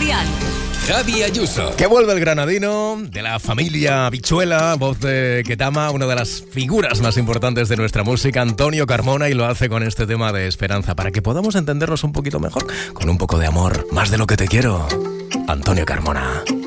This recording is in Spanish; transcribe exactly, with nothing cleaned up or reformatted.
Sebastián. Javi Ayuso. Que vuelve el granadino de la familia Habichuela, voz de Ketama, una de las figuras más importantes de nuestra música, Antonio Carmona, y lo hace con este tema de esperanza, para que podamos entendernos un poquito mejor, con un poco de amor, más de lo que te quiero. Antonio Carmona.